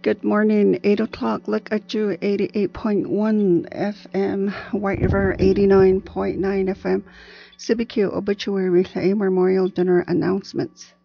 Good morning, 8 o'clock. Look at you, 88.1 FM, White River, 89.9 FM. CBQ Obituary Reclaim Memorial Dinner Announcements.